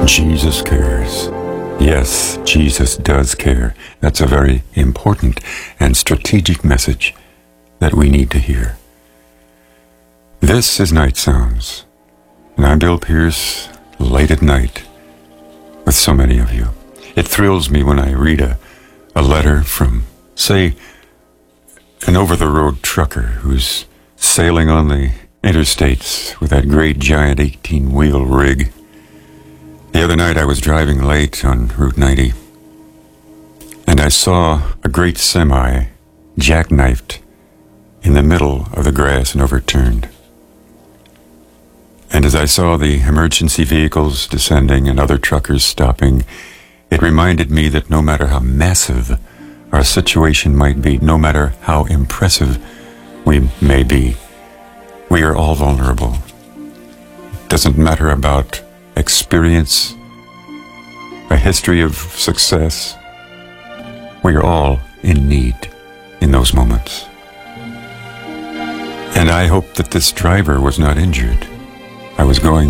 Jesus cares. Yes, Jesus does care. That's a very important and strategic message that we need to hear. This is Night Sounds, and I'm Bill Pierce, late at night, with so many of you. It thrills me when I read a letter from, say, an over-the-road trucker who's sailing on the interstates with that great giant 18-wheel rig. The other night I was driving late on Route 90, and I saw a great semi jackknifed in the middle of the grass and overturned. And as I saw the emergency vehicles descending and other truckers stopping, it reminded me that no matter how massive our situation might be, no matter how impressive we may be, we are all vulnerable. It doesn't matter about experience, a history of success. We are all in need in those moments. And I hope that this driver was not injured. I was going